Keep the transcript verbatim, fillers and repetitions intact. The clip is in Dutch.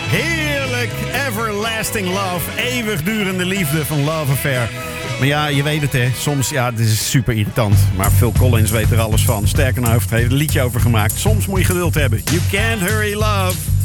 Heerlijk. Everlasting love. Eeuwigdurende liefde van Love Affair. Maar ja, je weet het hè. Soms, ja, het is super irritant. Maar Phil Collins weet er alles van. Sterker nog, hij heeft er een liedje over gemaakt. Soms moet je geduld hebben. You can't hurry love.